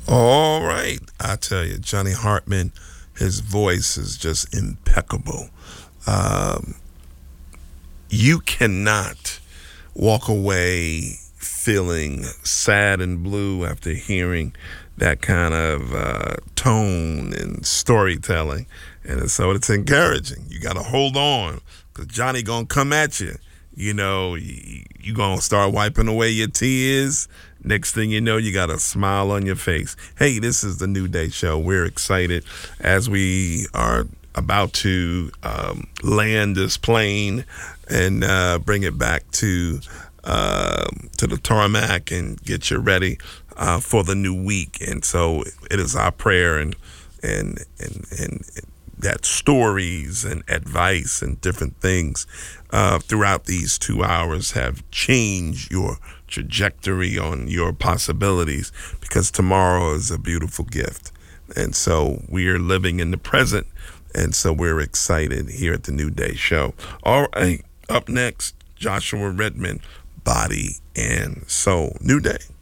All right. I tell you, Johnny Hartman, his voice is just impeccable. Um, you cannot walk away feeling sad and blue after hearing that kind of tone and storytelling. And so it's encouraging. You got to hold on because Johnny going to come at you. You going to start wiping away your tears. Next thing you know, you got a smile on your face. Hey, this is the New Day Show. We're excited as we are about to land this plane and bring it back to the tarmac and get you ready for the new week. And so it is our prayer and that stories and advice and different things throughout these 2 hours have changed your trajectory on your possibilities, because tomorrow is a beautiful gift. And so we are living in the present. And so we're excited here at the New Day Show. All right, up next, Joshua Redman, Body and Soul. New Day.